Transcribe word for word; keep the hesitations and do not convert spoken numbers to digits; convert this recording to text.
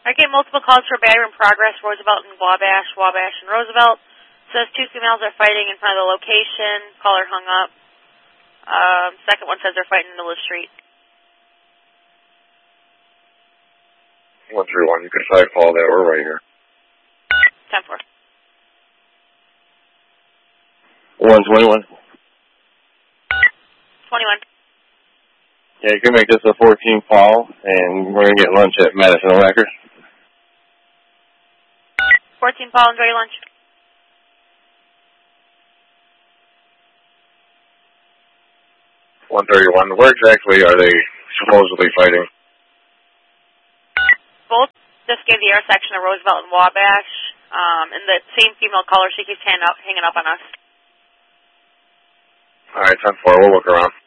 I get multiple calls for battery in progress, Roosevelt and Wabash, Wabash and Roosevelt. Says two females are fighting in front of the location. Caller hung up. Um, second one says they're fighting in the middle of the street. one three one, you can try to call that. We're right here. ten four. one twenty-one. twenty-one. Yeah, you can make this a fourteen call, and we're going to get lunch at Madison O'Acker. fourteen, Paul, enjoy your lunch. one thirty-one, where exactly are they supposedly fighting? Both just gave the intersection of Roosevelt and Wabash, um, and the same female caller, she keeps hanging up, hanging up on us. All right, ten four, we'll look around.